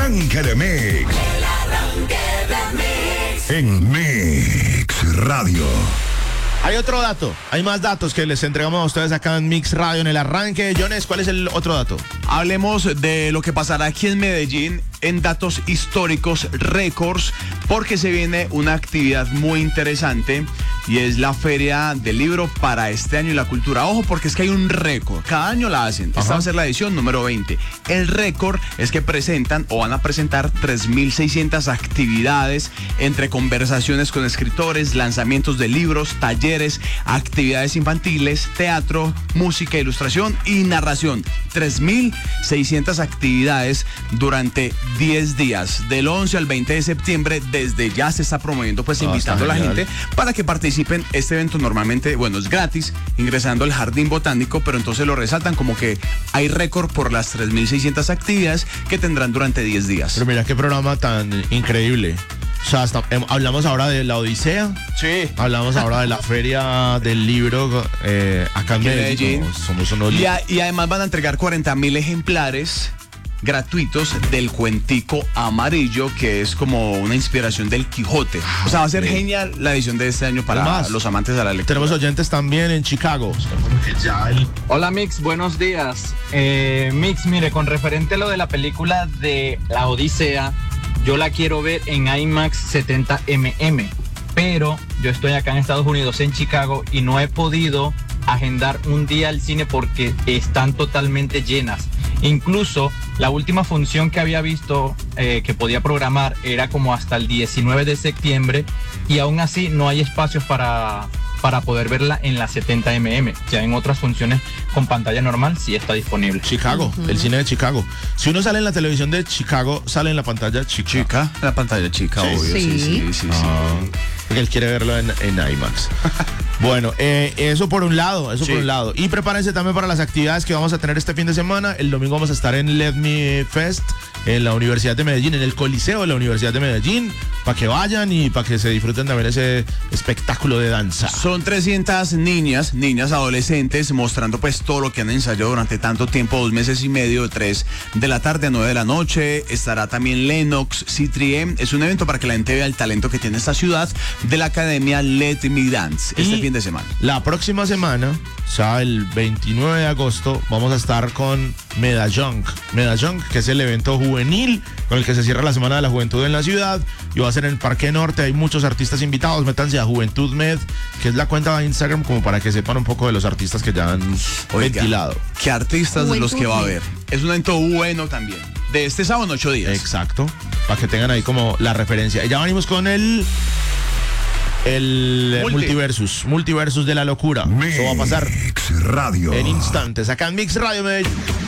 arranque de Mix. En Mix Radio. Hay otro dato, hay más datos que les entregamos a ustedes acá en Mix Radio en el arranque. Jones, ¿cuál es el otro dato? Hablemos de lo que pasará aquí en Medellín en datos históricos, récords, porque se viene una actividad muy interesante y es la Feria del Libro para este año y la cultura. Ojo, porque es que hay un récord, cada año la hacen. Esta va a ser la edición número 20. El récord es que presentan o van a presentar 3.600 actividades entre conversaciones con escritores, lanzamientos de libros, talleres, actividades infantiles, teatro, música, ilustración y narración. 3.600 actividades durante 10 días, del 11 al 20 de septiembre. Desde ya se está promoviendo, pues invitando a la gente para que participen. Este evento normalmente, bueno, es gratis, ingresando al Jardín Botánico, pero entonces lo resaltan como que hay récord por las 3.600 actividades que tendrán durante 10 días. Pero mira qué programa tan increíble. O sea, hablamos ahora de la Odisea. Sí. Hablamos ahora de la Feria del Libro acá en Medellín. Somos unos... Y además van a entregar 40.000 ejemplares gratuitos del Cuentico Amarillo, que es como una inspiración del Quijote. O sea, va a ser genial la edición de este año para los amantes de la lectura. Tenemos oyentes también en Chicago. Hola Mix, buenos días. Mix, mire, con referente a lo de la película de La Odisea, yo la quiero ver en IMAX 70mm, pero yo estoy acá en Estados Unidos, en Chicago, y no he podido agendar un día al cine porque están totalmente llenas. Incluso la última función que había visto que podía programar era como hasta el 19 de septiembre y aún así no hay espacios para poder verla en la 70mm. Ya en otras funciones con pantalla normal sí está disponible. Chicago, el cine de Chicago. Si uno sale en la televisión de Chicago, sale en la pantalla chica. La pantalla chica, Sí. obvio. Sí. Porque él quiere verlo en IMAX. Bueno, eso por un lado, por un lado. Y prepárense también para las actividades que vamos a tener este fin de semana. El domingo vamos a estar en Let Me Fest, en la Universidad de Medellín, en el Coliseo de la Universidad de Medellín, para que vayan y para que se disfruten también ese espectáculo de danza. Son 300 niñas adolescentes, mostrando pues todo lo que han ensayado durante tanto tiempo, 2 meses y medio, de 3 de la tarde a 9 de la noche. Estará también Lennox, Citrien. Es un evento para que la gente vea el talento que tiene esta ciudad, de la academia Let Me Dance, este fin de semana. La próxima semana, o sea, el 29 de agosto, vamos a estar con Medallón, que es el evento juvenil con el que se cierra la Semana de la Juventud en la ciudad, y va a ser en el Parque Norte. Hay muchos artistas invitados. Métanse a Juventud Med, que es la cuenta de Instagram, como para que sepan un poco de los artistas que ya han ventilado. ¿Qué artistas de los que va a haber? Es un evento bueno también, de este sábado en 8 días. Exacto, para que tengan ahí como la referencia. Y ya venimos con el multiversus de la locura. Mix Eso va a pasar Radio. en instantes acá en Mix Radio Medellín.